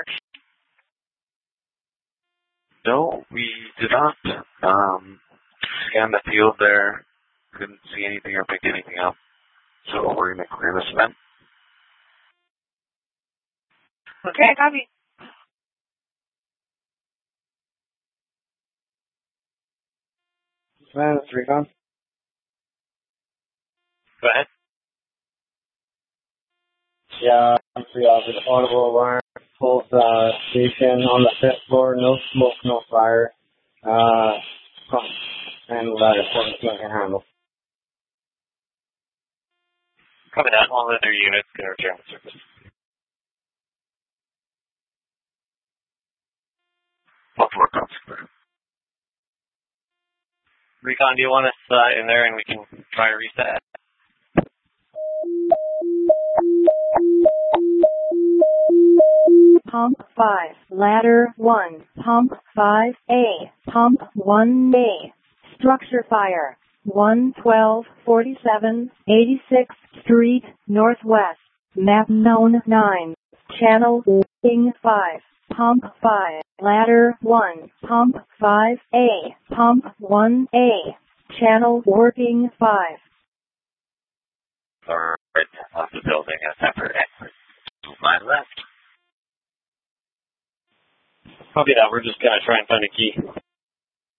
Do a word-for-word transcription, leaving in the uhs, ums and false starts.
March? No, we did not. Um, scan the field there. Couldn't see anything or pick anything up. So we're going to clear this event. Okay, copy. That's recon. Go ahead. Yeah, I'm free office. Audible alarm. Full uh, station on the fifth floor. No smoke, no fire. Uh, handle that according to my handle. Copy that. All other units can return to service. What floor comes clear? Recon, do you want us uh, in there and we can try to reset? Pump five, ladder one, pump five A, pump one A, structure fire, one twelve forty-seven eighty-sixth Street, Northwest, map known nine, channel working five, pump five, ladder one, pump five A, pump one A, channel working five. Or right off the building, a separate exit. Line left. Copy that. We're just going to try and find a key.